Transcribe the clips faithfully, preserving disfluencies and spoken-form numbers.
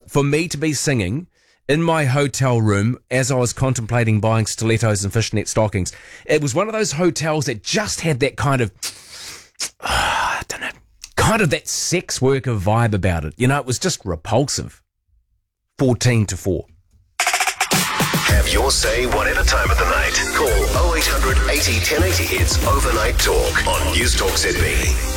for me to be singing in my hotel room as I was contemplating buying stilettos and fishnet stockings. It was one of those hotels that just had that kind of, uh, I don't know, kind of that sex worker vibe about it. You know, it was just repulsive. fourteen to four. Have your say whatever time of the night. Call oh eight hundred eighty ten eighty. It's Overnight Talk on News Talk Z B.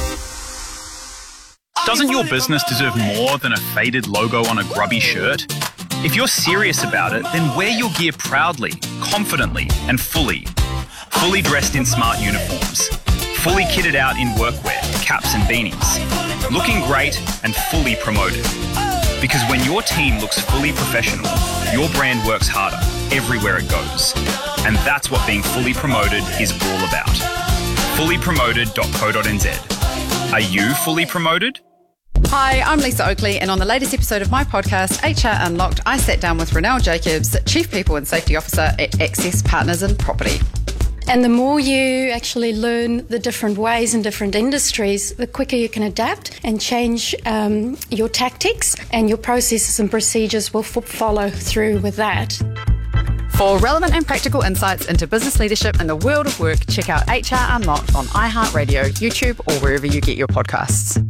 Doesn't your business deserve more than a faded logo on a grubby shirt? If you're serious about it, then wear your gear proudly, confidently, and fully. Fully dressed in smart uniforms. Fully kitted out in workwear, caps and beanies. Looking great and fully promoted. Because when your team looks fully professional, your brand works harder everywhere it goes. And that's what being fully promoted is all about. fully promoted dot co dot n z. Are you fully promoted? Hi, I'm Lisa Oakley, and on the latest episode of my podcast, H R Unlocked, I sat down with Ronelle Jacobs, Chief People and Safety Officer at Access Partners in Property. And the more you actually learn the different ways in different industries, the quicker you can adapt and change um, your tactics, and your processes and procedures will f- follow through with that. For relevant and practical insights into business leadership and the world of work, check out H R Unlocked on iHeartRadio, YouTube, or wherever you get your podcasts.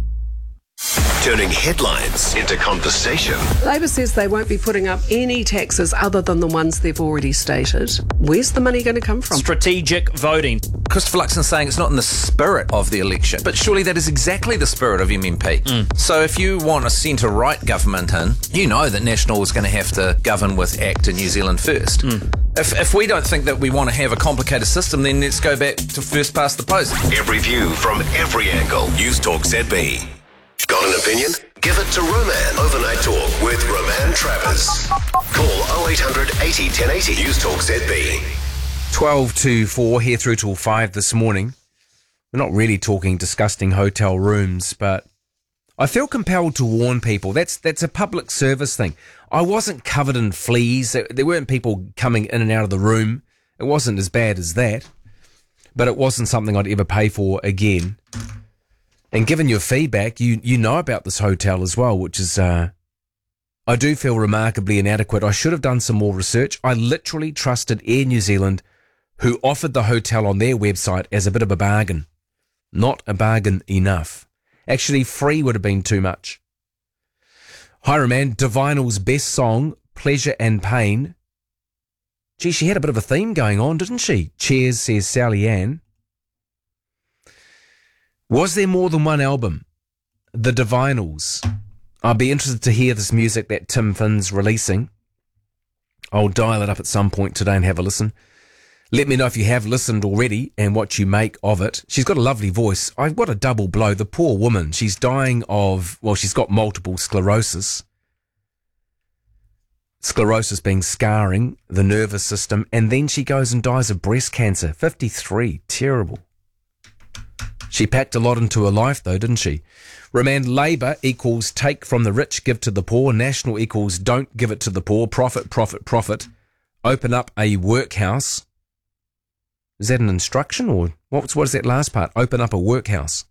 Turning headlines into conversation. Labor says they won't be putting up any taxes other than the ones they've already stated. Where's the money going to come from? Strategic voting. Christopher Luxon saying it's not in the spirit of the election, but surely that is exactly the spirit of M M P. Mm. So if you want a centre-right government in, you know that National is going to have to govern with ACT and New Zealand first. Mm. If, if we don't think that we want to have a complicated system, then let's go back to first past the post. Every view from every angle. News Talk Z B. Got an opinion? Give it to Roman. Overnight Talk with Roman Travers. Call oh eight hundred eighty ten eighty. News Talk Z B. twelve to four, here through till five this morning. We're not really talking disgusting hotel rooms, but I feel compelled to warn people. That's that's a public service thing. I wasn't covered in fleas. There weren't people coming in and out of the room. It wasn't as bad as that, but it wasn't something I'd ever pay for again. And given your feedback, you, you know about this hotel as well, which is, uh, I do feel remarkably inadequate. I should have done some more research. I literally trusted Air New Zealand, who offered the hotel on their website as a bit of a bargain. Not a bargain enough. Actually, free would have been too much. Hi, Roman. Divinal's best song, Pleasure and Pain. Gee, she had a bit of a theme going on, didn't she? Cheers, says Sally Ann. Was there more than one album? The Divinals. I'll be interested to hear this music that Tim Finn's releasing. I'll dial it up at some point today and have a listen. Let me know if you have listened already and what you make of it. She's got a lovely voice. I've got a double blow. The poor woman, she's dying of, well, she's got multiple sclerosis. Sclerosis being scarring the nervous system, and then she goes and dies of breast cancer. fifty-three. Terrible. She packed a lot into her life, though, didn't she? Remand Labour equals take from the rich, give to the poor. National equals don't give it to the poor. Profit, profit, profit. Open up a workhouse. Is that an instruction, or what's what is that last part? Open up a workhouse.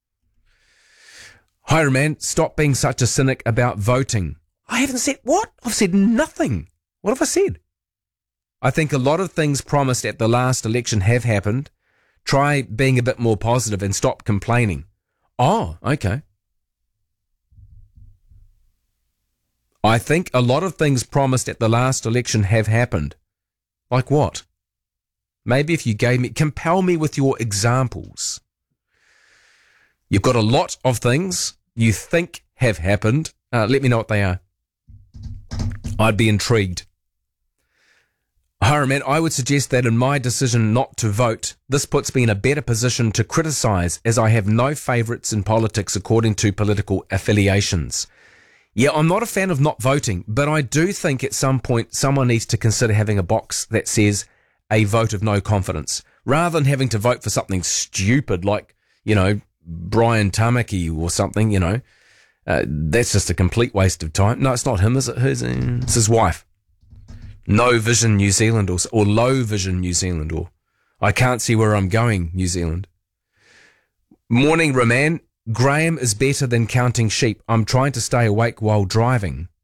Hi, Remand. Stop being such a cynic about voting. I haven't said what? I've said nothing. What have I said? I think a lot of things promised at the last election have happened. Try being a bit more positive and stop complaining. Oh, okay. I think a lot of things promised at the last election have happened. Like what? Maybe if you gave me, compel me with your examples. You've got a lot of things you think have happened. Uh, let me know what they are. I'd be intrigued. Haraman, I would suggest that in my decision not to vote, this puts me in a better position to criticise, as I have no favourites in politics according to political affiliations. Yeah, I'm not a fan of not voting, but I do think at some point someone needs to consider having a box that says a vote of no confidence, rather than having to vote for something stupid like, you know, Brian Tamaki or something, you know. Uh, that's just a complete waste of time. No, it's not him, is it? It's his wife. No Vision New Zealand or, or Low Vision New Zealand or I can't see where I'm going New Zealand. Morning, Roman. Graham is better than counting sheep. I'm trying to stay awake while driving.